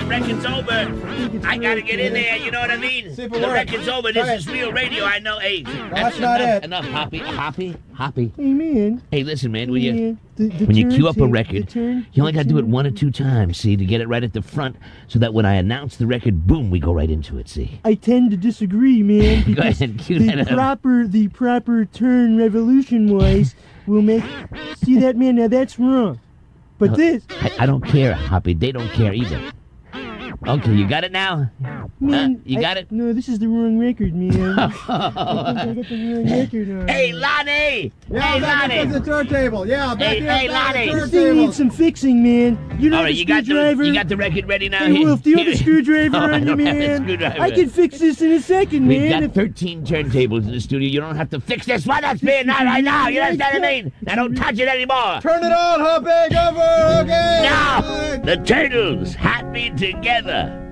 record's over. I gotta get in there, you know what I mean? See if it The works. record's over. This is real radio. I know. Hey, that's not enough, it. Enough, Hoppy. Hey, man. Hey, listen, man. When you When you cue up a record, you only got to do it 1 or 2 times, see, to get it right at the front, so that when I announce the record, boom, we go right into it, see. I tend to disagree, man. Go Because ahead, cue the that up. proper turn revolution-wise will make... See that, man? Now that's wrong. But this... I don't care, Hoppy. They don't care either. Okay, you got it now? Man, You got it? No, this is the wrong record, man. I think I got the wrong record on. Hey, Lonnie! Yeah, Hey, back Lonnie! up the turntable. Yeah, back Hey, here, hey, back Lonnie. to the This thing turntable. needs some fixing, man. You know All right, the you got screwdriver? the record ready now? Hey, Wolf, do you have a Here. screwdriver No, I on you, don't have a man? screwdriver. I can fix this in a second, We've man. got 13 turntables in the studio. You don't have to fix this one that's being done right now. You understand what I mean? Now don't touch it anymore. Turn it on, Hoppy. Go for it. Okay. Now, the Turtles, happy together.